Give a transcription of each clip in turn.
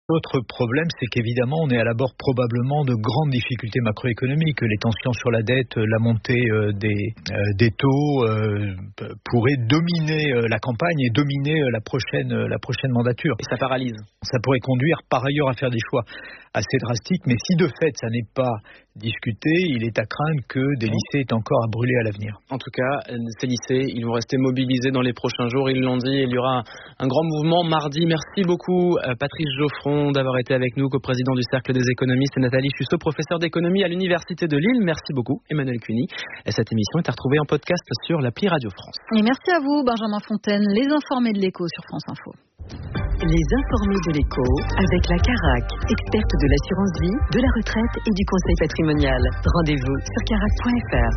L'autre problème, c'est qu'évidemment, on est à l'abord probablement de grandes difficultés macroéconomiques. Les tensions sur la dette, la montée des taux pourraient dominer la campagne et dominer la prochaine mandature. Et ça paralyse. Ça pourrait conduire par ailleurs à faire des choix assez drastiques, mais si de fait ça n'est pas discuté, il est à craindre que des lycées aient encore à brûler à l'avenir. En tout cas, ces lycées, ils vont rester mobilisés dans les prochains jours, ils l'ont dit, il y aura un grand mouvement mardi. Merci beaucoup Patrice Geoffron d'avoir été avec nous, coprésident du Cercle des économistes, et Nathalie Chusseau, professeure d'économie à l'Université de Lille. Merci beaucoup Emmanuel Cuny. Et cette émission est à retrouver en podcast sur l'appli Radio France. Et merci à vous Benjamin Fontaine, les informés de l'Écho sur France Info. Les informés de l'Écho avec la Carac, experte de l'assurance vie, de la retraite et du conseil patrimonial. Rendez-vous sur carac.fr.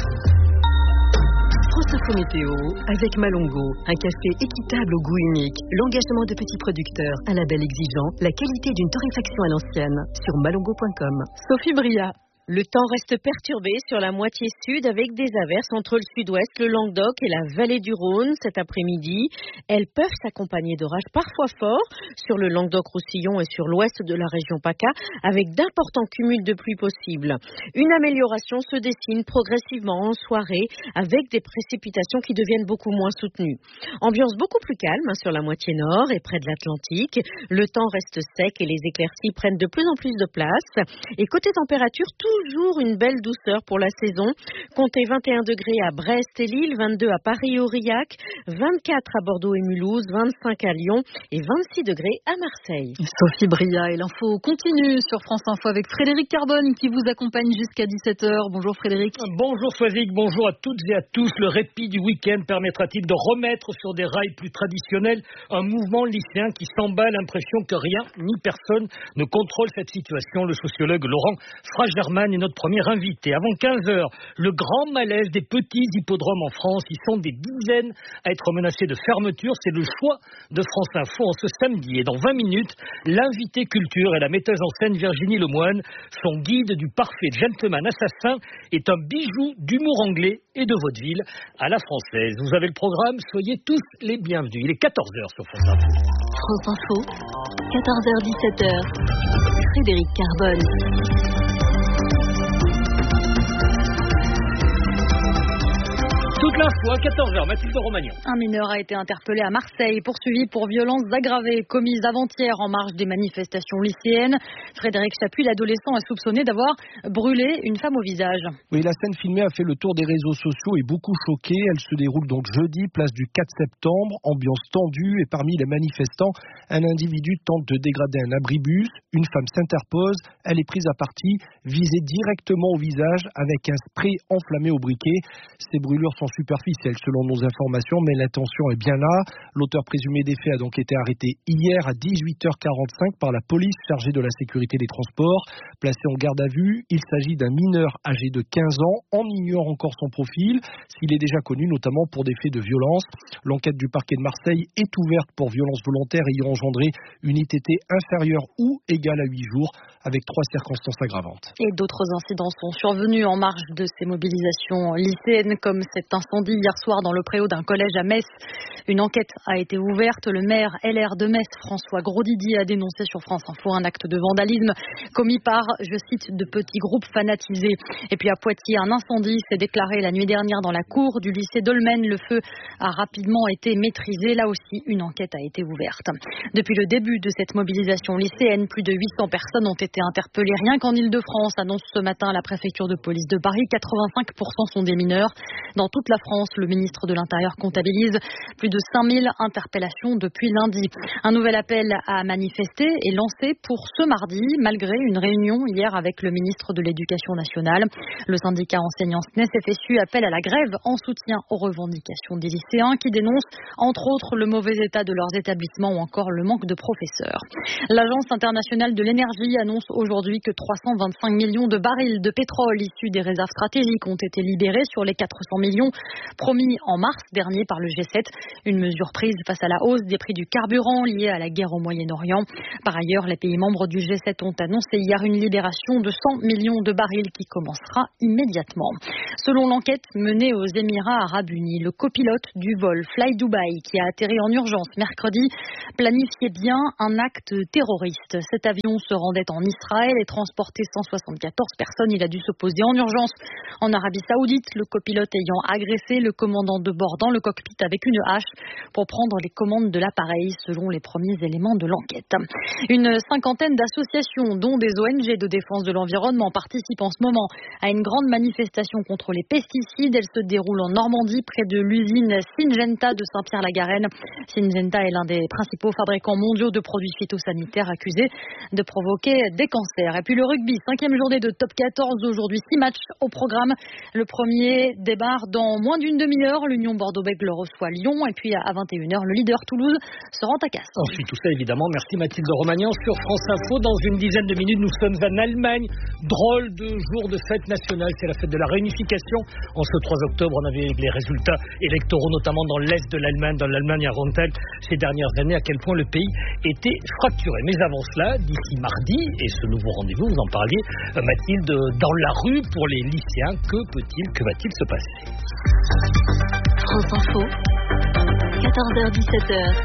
France Info Météo avec Malongo, un café équitable au goût unique, l'engagement de petits producteurs, un label exigeant, la qualité d'une torréfaction à l'ancienne sur malongo.com. Sophie Bria. Le temps reste perturbé sur la moitié sud avec des averses entre le sud-ouest, le Languedoc et la vallée du Rhône cet après-midi. Elles peuvent s'accompagner d'orages parfois forts sur le Languedoc-Roussillon et sur l'ouest de la région PACA avec d'importants cumuls de pluie possibles. Une amélioration se dessine progressivement en soirée avec des précipitations qui deviennent beaucoup moins soutenues. Ambiance beaucoup plus calme sur la moitié nord et près de l'Atlantique. Le temps reste sec et les éclaircies prennent de plus en plus de place. Et côté température, toujours une belle douceur pour la saison. Comptez 21 degrés à Brest et Lille, 22 à Paris et Aurillac, 24 à Bordeaux et Mulhouse, 25 à Lyon et 26 degrés à Marseille. Sophie Bria et l'info continue sur France Info avec Frédéric Carbone qui vous accompagne jusqu'à 17h. Bonjour Frédéric. Bonjour Soisic, bonjour à toutes et à tous. Le répit du week-end permettra-t-il de remettre sur des rails plus traditionnels un mouvement lycéen qui s'emballe, l'impression que rien ni personne ne contrôle cette situation? Le sociologue Laurent Fragerman est notre premier invité. Avant 15h, le grand malaise des petits hippodromes en France. Ils sont des dizaines à être menacés de fermeture. C'est le choix de France Info en ce samedi. Et dans 20 minutes, l'invité culture et la metteuse en scène Virginie Lemoine, son guide du parfait gentleman assassin, est un bijou d'humour anglais et de vaudeville à la française. Vous avez le programme, soyez tous les bienvenus. Il est 14h sur France Info. France Info, 14h-17h. Frédéric Carbone. Toute l'info à 14h, Mathilde Romagnan. Un mineur a été interpellé à Marseille, poursuivi pour violences aggravées commises avant-hier en marge des manifestations lycéennes. Frédéric Chapuis, l'adolescent, est soupçonné d'avoir brûlé une femme au visage. Oui, la scène filmée a fait le tour des réseaux sociaux et beaucoup choqué. Elle se déroule donc jeudi, place du 4 septembre. Ambiance tendue et parmi les manifestants, un individu tente de dégrader un abribus. Une femme s'interpose, elle est prise à partie, visée directement au visage avec un spray enflammé au briquet. Ces brûlures sont superficielle selon nos informations, mais l'intention est bien là. L'auteur présumé des faits a donc été arrêté hier à 18h45 par la police chargée de la sécurité des transports. Placé en garde à vue, il s'agit d'un mineur âgé de 15 ans. On ignore encore son profil, s'il est déjà connu notamment pour des faits de violence. L'enquête du parquet de Marseille est ouverte pour violence volontaire ayant engendré une ITT inférieure ou égale à 8 jours, avec 3 circonstances aggravantes. Et d'autres incidents sont survenus en marge de ces mobilisations lycéennes, comme cet incendie hier soir dans le préau d'un collège à Metz. Une enquête a été ouverte. Le maire LR de Metz, François Grosdidier, a dénoncé sur France Info un acte de vandalisme commis par, je cite, de petits groupes fanatisés. Et puis à Poitiers, un incendie s'est déclaré la nuit dernière dans la cour du lycée Dolmen. Le feu a rapidement été maîtrisé. Là aussi, une enquête a été ouverte. Depuis le début de cette mobilisation lycéenne, plus de 800 personnes ont été interpellées rien qu'en Île-de-France, annonce ce matin la préfecture de police de Paris. 85% sont des mineurs. Dans toute la France, le ministre de l'Intérieur comptabilise plus de 5000 interpellations depuis lundi. Un nouvel appel à manifester est lancé pour ce mardi, malgré une réunion hier avec le ministre de l'Éducation nationale. Le syndicat enseignant SNES-FSU appelle à la grève en soutien aux revendications des lycéens qui dénoncent, entre autres, le mauvais état de leurs établissements ou encore le manque de professeurs. L'Agence internationale de l'énergie annonce aujourd'hui que 325 millions de barils de pétrole issus des réserves stratégiques ont été libérés sur les 400 millions promis en mars dernier par le G7. Une mesure prise face à la hausse des prix du carburant liée à la guerre au Moyen-Orient. Par ailleurs, les pays membres du G7 ont annoncé hier une libération de 100 millions de barils qui commencera immédiatement. Selon l'enquête menée aux Émirats Arabes Unis, le copilote du vol Fly Dubai qui a atterri en urgence mercredi planifiait bien un acte terroriste. Cet avion se rendait en Israël et transportait 174 personnes. Il a dû se poser en urgence en Arabie Saoudite, le copilote ayant agressé le commandant de bord dans le cockpit avec une hache pour prendre les commandes de l'appareil, selon les premiers éléments de l'enquête. Une cinquantaine d'associations, dont des ONG de défense de l'environnement, participent en ce moment à une grande manifestation contre les pesticides. Elle se déroule en Normandie, près de l'usine Syngenta de Saint-Pierre-la-Garenne. Syngenta est l'un des principaux fabricants mondiaux de produits phytosanitaires accusés de provoquer des cancers. Et puis le rugby, 5e journée de top 14 aujourd'hui, 6 matchs au programme. Le premier débarre dans moins d'une demi-heure. L'Union Bordeaux-Bègles reçoit Lyon et puis à 21h, le leader Toulouse se rend à Castres. On suit tout ça évidemment. Merci Mathilde Romagnan sur France Info. Dans une dizaine de minutes, nous sommes en Allemagne. Drôle de jour de fête nationale, c'est la fête de la réunification. En ce 3 octobre, on avait les résultats électoraux, notamment dans l'est de l'Allemagne, dans l'Allemagne orientale, ces dernières années, à quel point le pays était fracturé. Mais avant cela, d'ici mardi, et ce nouveau rendez-vous, vous en parliez, Mathilde, dans la rue pour les lycéens, que va-t-il se passer? France Info, 14h-17h.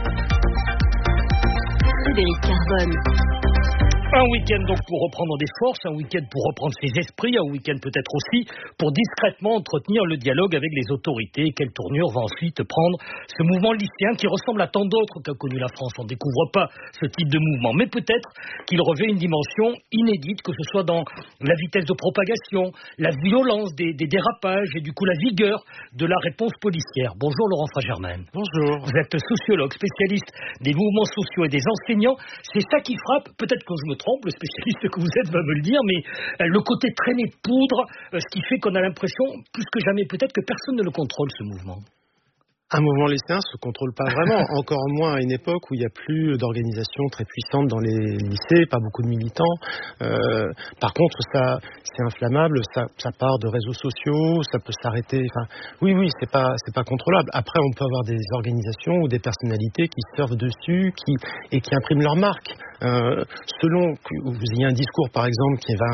Frédéric Carbone. Un week-end donc pour reprendre des forces, un week-end pour reprendre ses esprits, un week-end peut-être aussi pour discrètement entretenir le dialogue avec les autorités. Quelle tournure va ensuite prendre ce mouvement lycéen qui ressemble à tant d'autres qu'a connu la France? On ne découvre pas ce type de mouvement, mais peut-être qu'il revêt une dimension inédite, que ce soit dans la vitesse de propagation, la violence des dérapages et du coup la vigueur de la réponse policière. Bonjour Laurent Fragermaine. Bonjour. Vous êtes sociologue, spécialiste des mouvements sociaux et des enseignants. C'est ça qui frappe, peut-être que je me trompe, le spécialiste que vous êtes va me le dire, mais le côté traîné de poudre, ce qui fait qu'on a l'impression, plus que jamais peut-être, que personne ne le contrôle, ce mouvement. Un mouvement lycéen ne se contrôle pas vraiment, encore moins à une époque où il n'y a plus d'organisation très puissante dans les lycées, pas beaucoup de militants. Par contre, ça, c'est inflammable, ça part de réseaux sociaux, ça peut s'arrêter. Enfin, oui, c'est pas contrôlable. Après, on peut avoir des organisations ou des personnalités qui surfent dessus, et qui impriment leur marque. Selon que vous ayez un discours, par exemple, qui va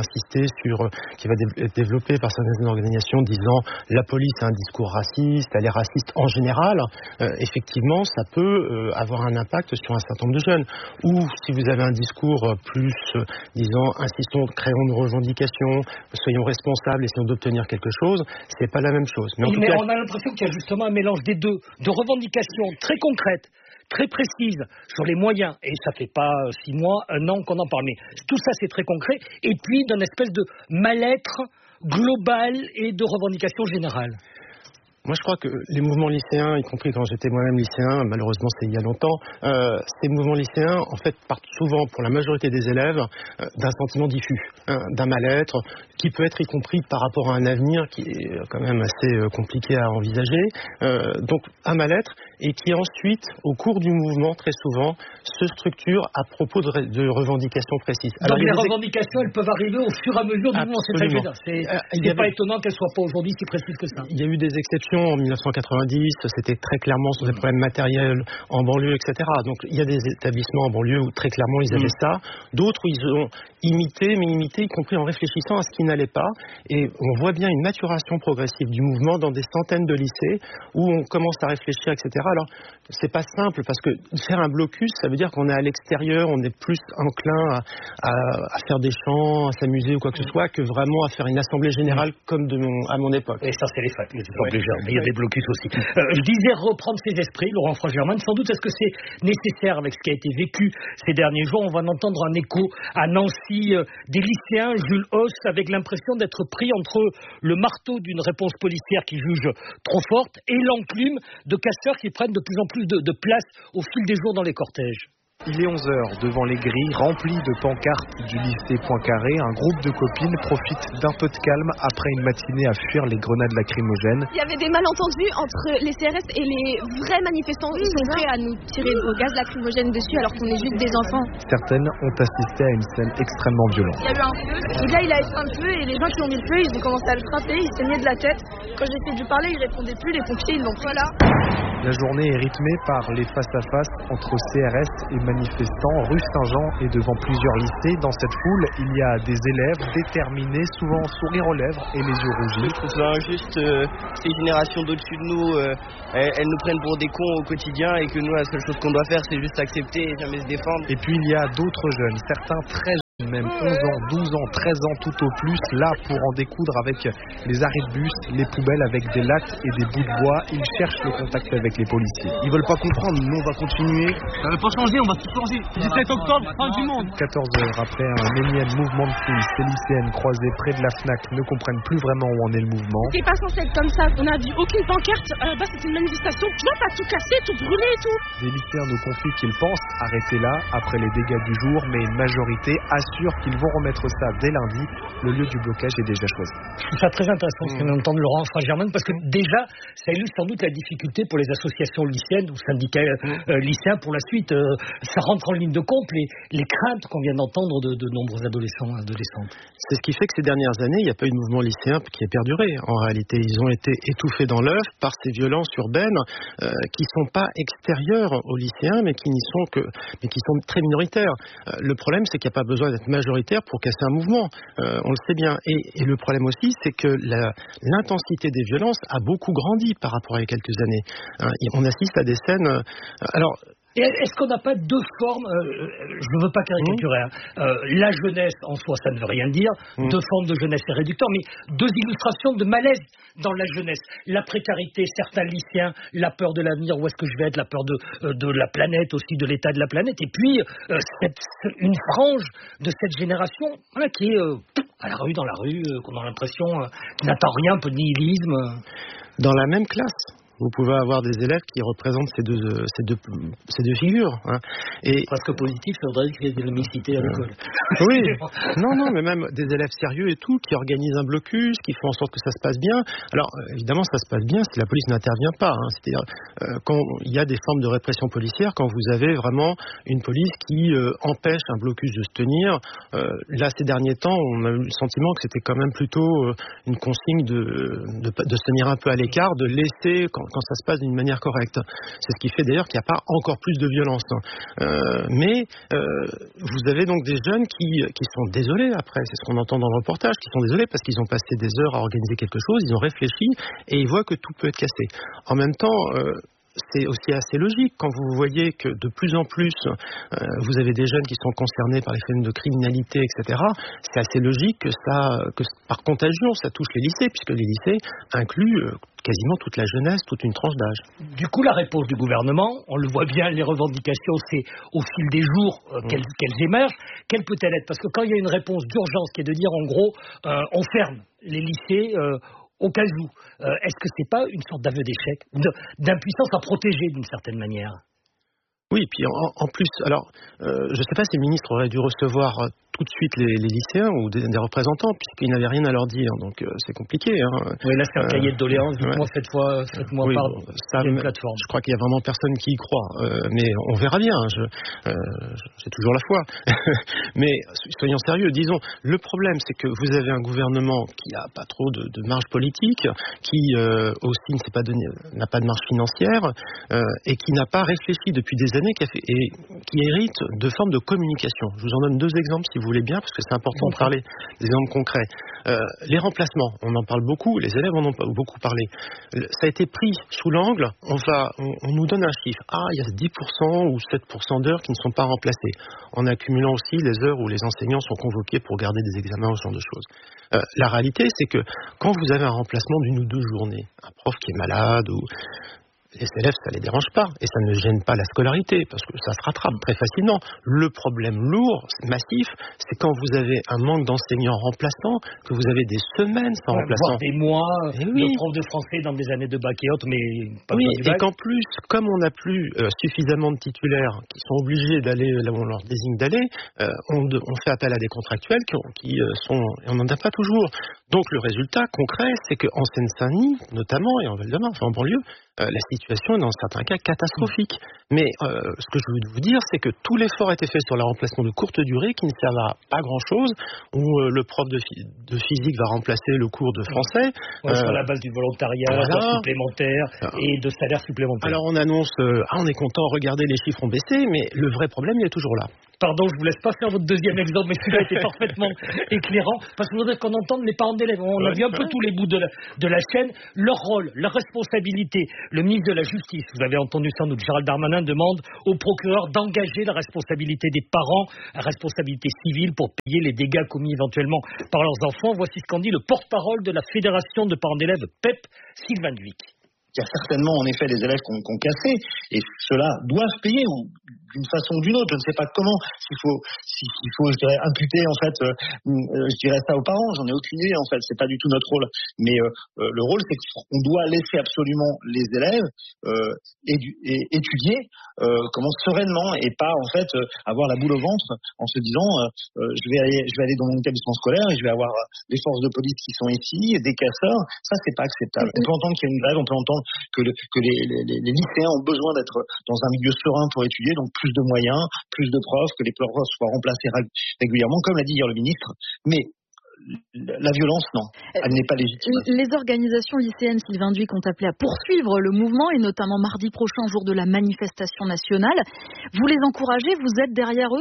être développé par certaines organisations disant la police a un discours raciste, elle est raciste en général. Effectivement, ça peut avoir un impact sur un certain nombre de jeunes. Ou si vous avez un discours plus, disant, insistons, créons une revendication, soyons responsables, essayons d'obtenir quelque chose, c'est pas la même chose. Mais on a l'impression qu'il y a justement un mélange des deux, de revendications très concrètes, très précises sur les moyens, et ça fait pas 6 mois, 1 an qu'on en parle, mais tout ça c'est très concret, et puis d'une espèce de mal-être global et de revendication générale. Moi, je crois que les mouvements lycéens, y compris quand j'étais moi-même lycéen, malheureusement c'est il y a longtemps, ces mouvements lycéens, en fait, partent souvent, pour la majorité des élèves, d'un sentiment diffus, d'un mal-être, qui peut être y compris par rapport à un avenir qui est quand même assez compliqué à envisager. Donc, un mal-être, et qui ensuite, au cours du mouvement, très souvent, se structure à propos de revendications précises. Alors, les revendications, elles peuvent arriver au fur et à mesure du mouvement. C'est pas étonnant qu'elles soient pas aujourd'hui si précises que ça. Il y a eu des exceptions. En 1990, c'était très clairement sur des problèmes matériels en banlieue, etc. Donc il y a des établissements en banlieue où très clairement ils avaient ça. D'autres où ils ont imité, y compris en réfléchissant à ce qui n'allait pas. Et on voit bien une maturation progressive du mouvement dans des centaines de lycées où on commence à réfléchir, etc. Alors c'est pas simple parce que faire un blocus, ça veut dire qu'on est à l'extérieur, on est plus enclin à faire des chants, à s'amuser ou quoi que ce soit, que vraiment à faire une assemblée générale comme à mon époque. Et ça c'est les assemblées générales. Mais il y a des blocus aussi. Je disais reprendre ses esprits, Laurent Fragermaine. Sans doute, est-ce que c'est nécessaire avec ce qui a été vécu ces derniers jours? On va en entendre un écho à Nancy des lycéens, Jules Hauss, avec l'impression d'être pris entre le marteau d'une réponse policière qui juge trop forte et l'enclume de casseurs qui prennent de plus en plus de place au fil des jours dans les cortèges. Il est 11h, devant les grilles remplies de pancartes du lycée Poincaré, un groupe de copines profite d'un peu de calme après une matinée à fuir les grenades lacrymogènes. Il y avait des malentendus entre les CRS et les vrais manifestants qui sont prêts à nous tirer au gaz lacrymogène dessus alors qu'on est juste des enfants. Certaines ont assisté à une scène extrêmement violente. Il y a eu un feu, le gars il a éteint le feu et les gens qui ont mis le feu ils ont commencé à le frapper, il saignait de la tête. Quand j'ai essayé de lui parler il répondait plus, les pompiers ils l'ont pris. Voilà. La journée est rythmée par les face-à-face entre CRS et manifestants. Rue Saint-Jean et devant plusieurs lycées. Dans cette foule, il y a des élèves déterminés, souvent sourire aux lèvres et les yeux rougis. Je trouve ça injuste. Ces générations d'au-dessus de nous, elles nous prennent pour des cons au quotidien et que nous, la seule chose qu'on doit faire, c'est juste accepter et jamais se défendre. Et puis il y a d'autres jeunes, certains très même 11 ans, 12 ans, 13 ans tout au plus, là pour en découdre avec les arrêts de bus, les poubelles avec des lattes et des bouts de bois. Ils cherchent le contact avec les policiers. Ils veulent pas comprendre, nous on va continuer. Ça va pas changer, on va tout changer. 17 octobre, fin du monde. 14 heures après un énième mouvement de foule, ces lycéennes croisées près de la FNAC ne comprennent plus vraiment où en est le mouvement. C'est pas censé être comme ça, on n'a vu aucune pancarte, c'était une manifestation, tu vois, pas tout cassé, tout brûlé et tout. Des lycéens nous confient qu'ils pensent arrêter là, après les dégâts du jour, mais une majorité assure qu'ils vont remettre ça dès lundi. Le lieu du blocage est déjà choisi. Je trouve ça très intéressant ce que vient d'entendre Laurent Fra-Germain, parce que déjà, ça illustre sans doute la difficulté pour les associations lycéennes ou syndicats lycéens pour la suite. Ça rentre en ligne de compte les craintes qu'on vient d'entendre de nombreux adolescents et adolescentes. C'est ce qui fait que ces dernières années, il n'y a pas eu de mouvement lycéen qui ait perduré. En réalité, ils ont été étouffés dans l'œuf par ces violences urbaines qui ne sont pas extérieures aux lycéens, mais qui sont très minoritaires. Le problème, c'est qu'il n'y a pas besoin d'être majoritaire pour casser un mouvement. On le sait bien. Et le problème aussi, c'est que l'intensité des violences a beaucoup grandi par rapport à il y a quelques années. On assiste à des scènes... Et est-ce qu'on n'a pas deux formes, je ne veux pas caricaturer, la jeunesse en soi ça ne veut rien dire, deux formes de jeunesse c'est réducteur, mais deux illustrations de malaise dans la jeunesse. La précarité, certains lycéens, la peur de l'avenir, où est-ce que je vais être, la peur de la planète aussi, de l'état de la planète, et puis une frange de cette génération qui est à la rue, dans la rue, qu'on a l'impression qui n'attend rien, un peu de nihilisme. Dans la même classe. Vous pouvez avoir des élèves qui représentent ces deux figures. Hein. Et presque politique, ça voudrait dire qu'il y ait de la mixité à l'école. Oui, non, mais même des élèves sérieux et tout, qui organisent un blocus, qui font en sorte que ça se passe bien. Alors, évidemment, ça se passe bien si la police n'intervient pas. Hein. C'est-à-dire, quand il y a des formes de répression policière, quand vous avez vraiment une police qui empêche un blocus de se tenir. Là, ces derniers temps, on a eu le sentiment que c'était quand même plutôt une consigne de se tenir un peu à l'écart, de laisser... Quand ça se passe d'une manière correcte. C'est ce qui fait d'ailleurs qu'il n'y a pas encore plus de violence. Mais vous avez donc des jeunes qui sont désolés après, c'est ce qu'on entend dans le reportage, qui sont désolés parce qu'ils ont passé des heures à organiser quelque chose, ils ont réfléchi et ils voient que tout peut être cassé. En même temps... c'est aussi assez logique quand vous voyez que de plus en plus vous avez des jeunes qui sont concernés par les phénomènes de criminalité, etc. C'est assez logique que par contagion ça touche les lycées, puisque les lycées incluent quasiment toute la jeunesse, toute une tranche d'âge. Du coup, la réponse du gouvernement, on le voit bien, les revendications, c'est au fil des jours qu'elles émergent. Quelle peut-elle être ? Parce que quand il y a une réponse d'urgence qui est de dire en gros, on ferme les lycées au cas où, est-ce que c'est pas une sorte d'aveu d'échec, d'impuissance à protéger d'une certaine manière ? Oui, puis en plus, alors, je ne sais pas si le ministre aurait dû recevoir tout de suite les lycéens ou des représentants, puisqu'ils n'avaient rien à leur dire, donc c'est compliqué. Hein. Oui, là c'est un cahier de doléances, dites-moi, faites-moi part d'une plateforme. Je crois qu'il y a vraiment personne qui y croit, mais on verra bien, j'ai toujours la foi. Mais soyons sérieux, disons, le problème c'est que vous avez un gouvernement qui n'a pas trop de marge politique, qui aussi n'a pas de marge financière, et qui n'a pas réfléchi depuis des années, et qui hérite de formes de communication. Je vous en donne deux exemples si vous voulez bien, parce que c'est important de parler des exemples concrets. Les remplacements, on en parle beaucoup, les élèves en ont beaucoup parlé. Ça a été pris sous l'angle, on nous donne un chiffre. Il y a 10% ou 7% d'heures qui ne sont pas remplacées, en accumulant aussi les heures où les enseignants sont convoqués pour garder des examens ou ce genre de choses. La réalité, c'est que quand vous avez un remplacement d'une ou deux journées, un prof qui est malade, les élèves, ça les dérange pas et ça ne gêne pas la scolarité parce que ça se rattrape très facilement. Le problème lourd, massif, c'est quand vous avez un manque d'enseignants remplaçants, que vous avez des semaines sans remplaçants. Voire des mois, de profs de français dans des années de bac et autres, mais pas oui, besoin du bac. Et qu'en plus, comme on n'a plus suffisamment de titulaires qui sont obligés d'aller là où on leur désigne d'aller, on fait appel à des contractuels qui sont... Et on n'en a pas toujours. Donc le résultat concret, c'est qu'en Seine-Saint-Denis, notamment, et en Val-de-Marne, enfin en banlieue, la situation est dans certains cas catastrophique. Mais ce que je veux vous dire, c'est que tout l'effort a été fait sur le remplacement de courte durée qui ne servent à pas grand-chose, où le prof de physique va remplacer le cours de français. Sur la base du volontariat, d'heures supplémentaires et de salaires supplémentaires. Alors on annonce, on est content, regardez, les chiffres ont baissé, mais le vrai problème, il est toujours là. Pardon, je vous laisse pas faire votre deuxième exemple, mais celui-là était parfaitement éclairant, parce que je voudrais qu'on entende les parents d'élèves. On a vu un peu tous les bouts de la chaîne, leur rôle, leur responsabilité. Le ministre de la Justice, vous avez entendu sans doute, Gérald Darmanin demande au procureur d'engager la responsabilité des parents, la responsabilité civile pour payer les dégâts commis éventuellement par leurs enfants. Voici ce qu'en dit le porte-parole de la Fédération de parents d'élèves PEP, Sylvain Duic. Il y a certainement en effet des élèves qui ont cassé et ceux-là doivent payer d'une façon ou d'une autre. Je ne sais pas comment, s'il faut je dirais, imputer en fait, je dirais ça aux parents, j'en ai aucune idée en fait, c'est pas du tout notre rôle. Mais le rôle c'est qu'on doit laisser absolument les élèves étudier sereinement et pas en fait avoir la boule au ventre en se disant je vais aller dans mon établissement scolaire et je vais avoir les forces de police qui sont ici, des casseurs. Ça c'est pas acceptable. On peut entendre qu'il y a une grève, on peut entendre que les lycéens ont besoin d'être dans un milieu serein pour étudier, donc plus de moyens, plus de profs, que les profs soient remplacés régulièrement, comme l'a dit hier le ministre. Mais la violence, non, elle n'est pas légitime. Les organisations lycéennes, Sylvain Duic, ont appelé à poursuivre le mouvement, et notamment mardi prochain, jour de la manifestation nationale. Vous les encouragez, vous êtes derrière eux ?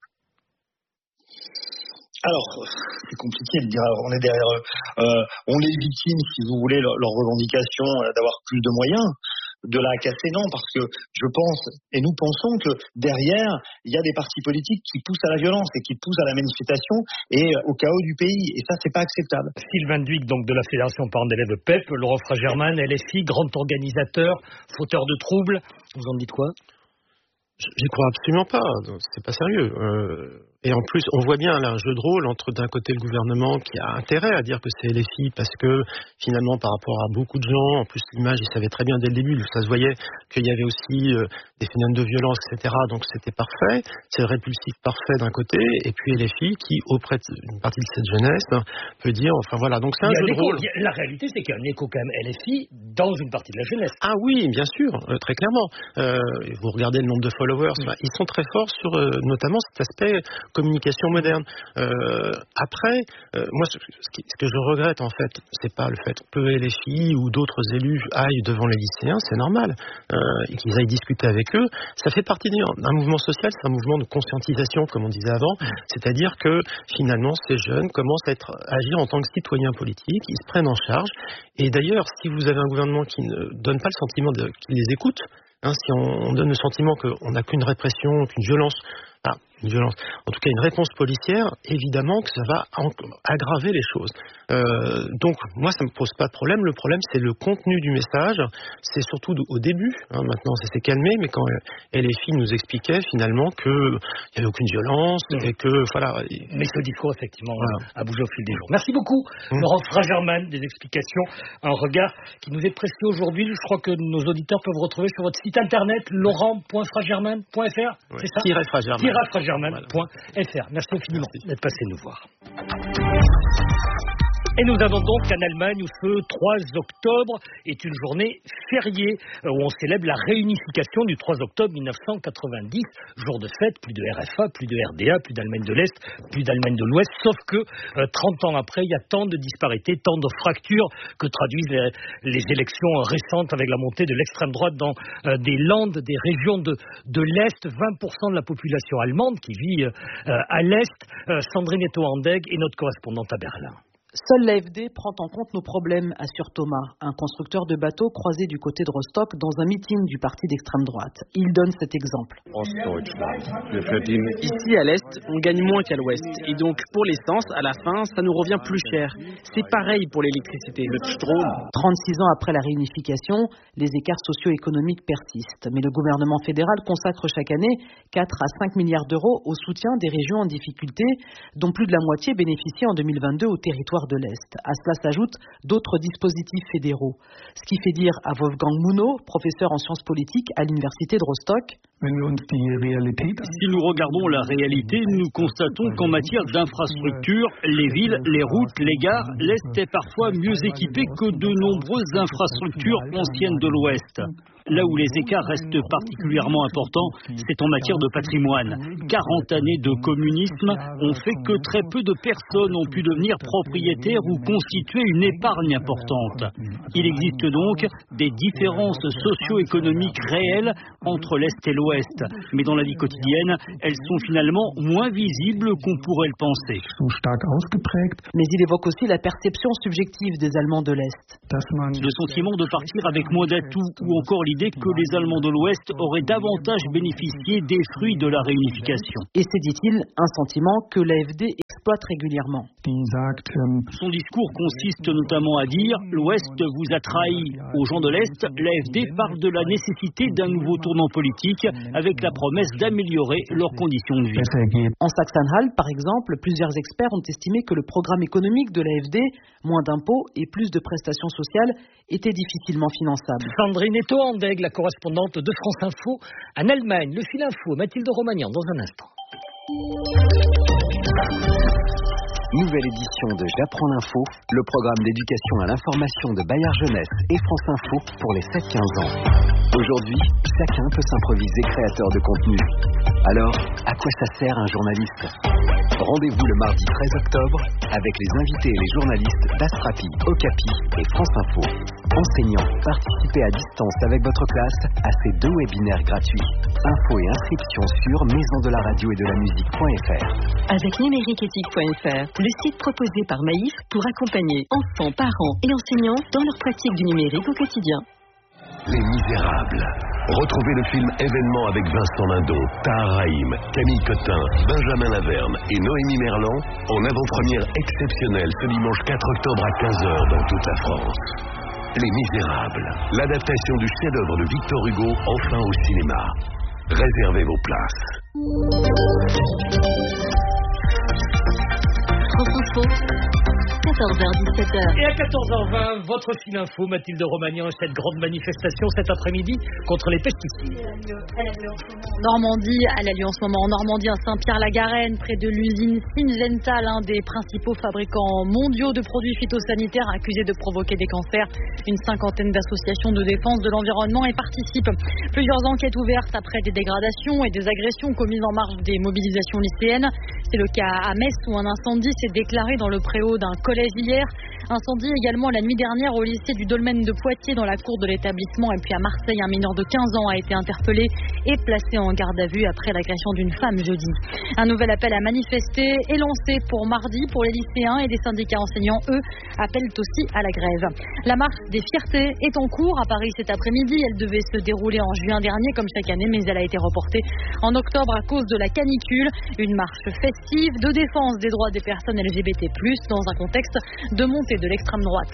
Alors, c'est compliqué de dire on est derrière eux. On les victime, si vous voulez, leur revendication d'avoir plus de moyens. De la casser, non, parce que je pense, et nous pensons que derrière, il y a des partis politiques qui poussent à la violence et qui poussent à la manifestation et au chaos du pays. Et ça, c'est pas acceptable. Sylvain Duic, donc de la Fédération parents d'élèves PEP, Laurent Fragerman, LFI, grand organisateur, fauteur de troubles. Vous en dites quoi ? J'y crois absolument pas, c'est pas sérieux. Et en plus, on voit bien là un jeu de rôle entre d'un côté le gouvernement qui a intérêt à dire que c'est LFI parce que finalement par rapport à beaucoup de gens, en plus l'image, ils savaient très bien dès le début, ça se voyait qu'il y avait aussi des phénomènes de violence, etc. Donc c'était parfait, c'est le répulsif parfait d'un côté, et puis LFI qui, auprès d'une partie de cette jeunesse, peut dire, enfin voilà, donc c'est un jeu de rôle. La réalité, c'est qu'il y a un écho quand même LFI dans une partie de la jeunesse. Ah oui, bien sûr, très clairement. Vous regardez le nombre de followers, ils sont très forts sur notamment cet aspect communication moderne. Après, moi, ce que je regrette en fait, c'est pas le fait que LFI ou d'autres élus aillent devant les lycéens, c'est normal, et qu'ils aillent discuter avec eux. Ça fait partie d'un mouvement social, c'est un mouvement de conscientisation, comme on disait avant, c'est-à-dire que finalement, ces jeunes commencent à agir en tant que citoyens politiques, ils se prennent en charge. Et d'ailleurs, si vous avez un gouvernement qui ne donne pas le sentiment qu'il les écoute, si on donne le sentiment qu'on n'a qu'une répression, qu'une violence, en tout cas une réponse policière, évidemment que ça va aggraver les choses. Donc moi ça me pose pas de problème. Le problème c'est le contenu du message. C'est surtout au début. Maintenant ça s'est calmé, mais quand LFI nous expliquait finalement qu'il n'y avait aucune violence et que voilà. Mais ce discours effectivement a bougé au fil des jours. Merci beaucoup Laurent Fragerman des explications, un regard qui nous est précieux aujourd'hui. Je crois que nos auditeurs peuvent retrouver sur votre site internet laurent.fragerman.fr. C'est ça Fragerman.fr. Merci infiniment d'être passé nous voir. Et nous avons donc en Allemagne où ce 3 octobre est une journée fériée où on célèbre la réunification du 3 octobre 1990, jour de fête, plus de RFA, plus de RDA, plus d'Allemagne de l'Est, plus d'Allemagne de l'Ouest, sauf que 30 ans après, il y a tant de disparités, tant de fractures que traduisent les élections récentes avec la montée de l'extrême droite dans des Landes, des régions de l'Est, 20% de la population allemande qui vit à l'Est. Sandrine Eto-Andeg est notre correspondante à Berlin. Seule l'AfD prend en compte nos problèmes, assure Thomas, un constructeur de bateaux croisé du côté de Rostock dans un meeting du parti d'extrême droite. Il donne cet exemple. Ici à l'Est, on gagne moins qu'à l'Ouest. Et donc pour l'essence, à la fin, ça nous revient plus cher. C'est pareil pour l'électricité. 36 ans après la réunification, les écarts socio-économiques persistent. Mais le gouvernement fédéral consacre chaque année 4 à 5 milliards d'euros au soutien des régions en difficulté, dont plus de la moitié bénéficient en 2022 au territoire de l'Est. À cela s'ajoutent d'autres dispositifs fédéraux. Ce qui fait dire à Wolfgang Mouno, professeur en sciences politiques à l'université de Rostock: si nous regardons la réalité, nous constatons qu'en matière d'infrastructures, les villes, les routes, les gares, l'Est est parfois mieux équipé que de nombreuses infrastructures anciennes de l'Ouest. Là où les écarts restent particulièrement importants, c'est en matière de patrimoine. 40 années de communisme ont fait que très peu de personnes ont pu devenir propriétaires ou constituer une épargne importante. Il existe donc des différences socio-économiques réelles entre l'Est et l'Ouest. Mais dans la vie quotidienne, elles sont finalement moins visibles qu'on pourrait le penser. Mais il évoque aussi la perception subjective des Allemands de l'Est. Le sentiment de partir avec moins d'atouts ou encore l'idée que les Allemands de l'Ouest auraient davantage bénéficié des fruits de la réunification. Et c'est, dit-il, un sentiment que l'AfD exploite régulièrement. Son discours consiste notamment à dire « l'Ouest vous a trahi ». Aux gens de l'Est, l'AfD parle de la nécessité d'un nouveau tournant politique avec la promesse d'améliorer leurs conditions de vie. En Saxe-Anhalt, par exemple, plusieurs experts ont estimé que le programme économique de l'AfD, moins d'impôts et plus de prestations sociales, était difficilement finançable. Sandrine Eto-Andeg, la correspondante de France Info en Allemagne. Le fil info, Mathilde Romagnan, dans un instant. Nouvelle édition de J'apprends l'info, le programme d'éducation à l'information de Bayard Jeunesse et France Info pour les 7-15 ans. Aujourd'hui, chacun peut s'improviser créateur de contenu. Alors, à quoi ça sert un journaliste ? Rendez-vous le mardi 13 octobre avec les invités et les journalistes d'Astrapi, Okapi et France Info. Enseignants, participez à distance avec votre classe à ces 2 webinaires gratuits. Infos et inscriptions sur maisondeLaradio-et-de-la-musique.fr. Avec numériqueéthique.fr, le site proposé par Maïf pour accompagner enfants, parents et enseignants dans leur pratique du numérique au quotidien. Les Misérables. Retrouvez le film événement avec Vincent Lindon, Tahar Rahim, Camille Cotin, Benjamin Laverne et Noémie Merlan en avant-première exceptionnelle ce dimanche 4 octobre à 15h dans toute la France. Les Misérables, l'adaptation du chef-d'œuvre de Victor Hugo, enfin au cinéma. Réservez vos places. France Info, 14h-17h. Et à 14h20, votre fil info, Mathilde Romagnan, cette grande manifestation cet après-midi contre les pesticides. Normandie, elle a lieu en ce moment en Normandie, à Saint-Pierre-la-Garenne, près de l'usine Syngenta, l'un des principaux fabricants mondiaux de produits phytosanitaires accusés de provoquer des cancers. Une 50aine d'associations de défense de l'environnement y participent. Plusieurs enquêtes ouvertes après des dégradations et des agressions commises en marge des mobilisations lycéennes. C'est le cas à Metz où un incendie s'est déclaré dans le préau d'un collège hier. Incendie également la nuit dernière au lycée du Dolmen de Poitiers dans la cour de l'établissement. Et puis à Marseille, un mineur de 15 ans a été interpellé et placé en garde à vue après l'agression d'une femme jeudi. Un nouvel appel à manifester est lancé pour mardi pour les lycéens et des syndicats enseignants, eux, appellent aussi à la grève. La marche des fiertés est en cours à Paris cet après-midi. Elle devait se dérouler en juin dernier comme chaque année, mais elle a été reportée en octobre à cause de la canicule. Une marche festive de défense des droits des personnes LGBT+, dans un contexte de montée de l'extrême droite.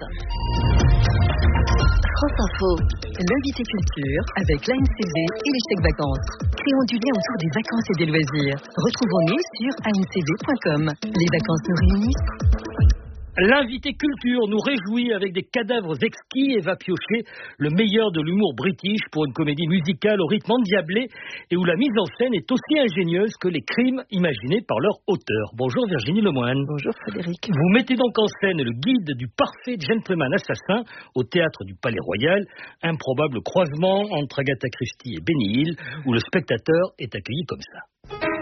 France Info, l'invité culture avec l'ANCV et les chèques vacances. Créons du lien autour des vacances et des loisirs. Retrouvons-nous sur ancv.com. Les vacances nous réunissent. L'invité culture nous réjouit avec des cadavres exquis et va piocher le meilleur de l'humour british pour une comédie musicale au rythme endiablé et où la mise en scène est aussi ingénieuse que les crimes imaginés par leur auteur. Bonjour Virginie Lemoine. Bonjour Frédéric. Vous mettez donc en scène le guide du parfait gentleman assassin au théâtre du Palais Royal, improbable croisement entre Agatha Christie et Benny Hill où le spectateur est accueilli comme ça.